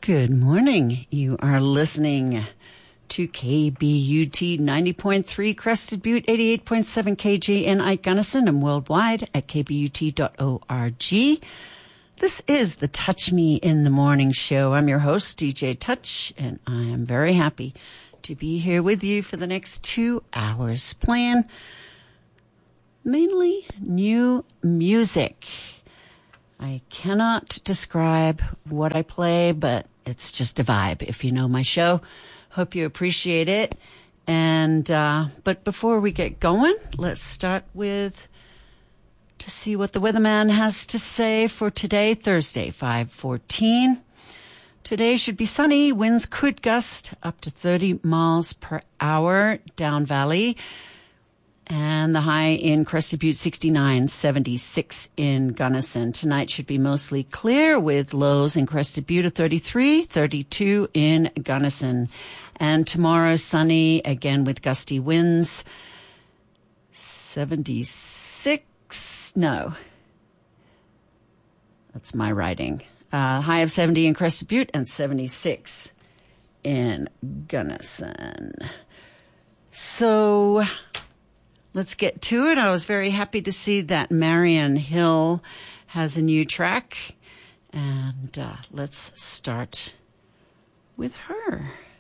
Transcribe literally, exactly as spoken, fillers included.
Good morning. You are listening to K B U T ninety point three Crested Butte, eighty-eight point seven K G in Ike Gunnison, and worldwide at k b u t dot org. This is the Touch Me in the Morning show. I'm your host, D J Touch, and I am very happy to be here with you for the next two hours playing mainly new music. I cannot describe what I play, but it's just a vibe. If you know my show, hope you appreciate it. And uh, but before we get going, let's start with to see what the weatherman has to say for today, Thursday, five fourteen. Today should be sunny. Winds could gust up to thirty miles per hour down valley. And the high in Crested Butte, sixty-nine, seventy-six in Gunnison. Tonight should be mostly clear with lows in Crested Butte of thirty-three, thirty-two in Gunnison. And tomorrow sunny again with gusty winds, seventy-six, no, that's my writing. Uh, high of seventy in Crested Butte and seventy-six in Gunnison. So let's get to it. I was very happy to see that Marian Hill has a new track. And uh, let's start with her.